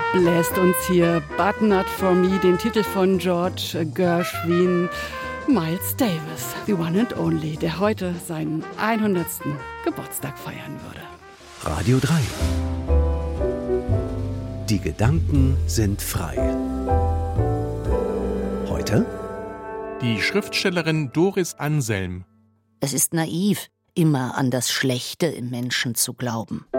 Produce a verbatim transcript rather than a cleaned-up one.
bläst uns hier But Not For Me, den Titel von George Gershwin. Miles Davis, the one and only, der heute seinen hundertsten Geburtstag feiern würde. Radio drei. Die Gedanken sind frei. Heute? Die Schriftstellerin Doris Anselm. Es ist naiv, immer an das Schlechte im Menschen zu glauben.